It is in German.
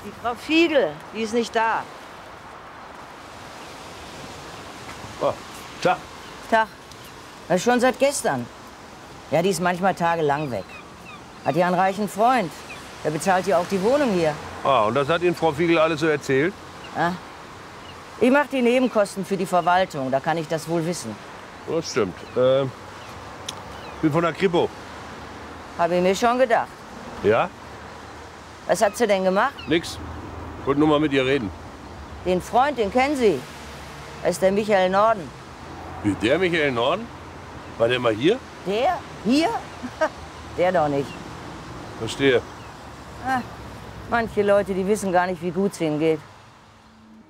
Die Frau Fiegel, die ist nicht da. Oh, Tag. Tag. Das ist schon seit gestern. Ja, die ist manchmal tagelang weg. Hat ja einen reichen Freund. Der bezahlt ja auch die Wohnung hier. Ah, und das hat Ihnen Frau Fiegel alles so erzählt? Ja. Ich mache die Nebenkosten für die Verwaltung. Da kann ich das wohl wissen. Das stimmt. Bin von der Kripo. Habe ich mir schon gedacht. Ja? Was hat sie denn gemacht? Nix. Ich wollte nur mal mit ihr reden. Den Freund, den kennen Sie. Das ist der Michael Norden. Wie, der Michael Norden? War der mal hier? Der? Hier? Der doch nicht. Verstehe. Ah, manche Leute, die wissen gar nicht, wie gut es ihnen geht.